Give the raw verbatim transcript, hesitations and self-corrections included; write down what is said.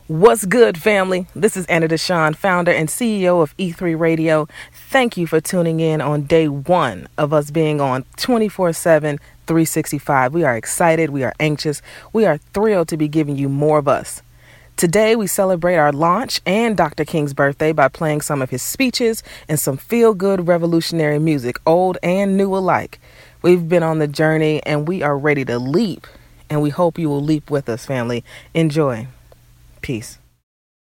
What's good, family? This is Anna Deshawn, founder and C E O of E three Radio. Thank you for tuning in on day one of us being on twenty-four seven, three sixty-five. We are excited. We are anxious. We are thrilled to be giving you more of us. Today, we celebrate our launch and Doctor King's birthday by playing some of his speeches and some feel-good revolutionary music, old and new alike. We've been on the journey and we are ready to leap, and we hope you will leap with us, family. Enjoy. Peace.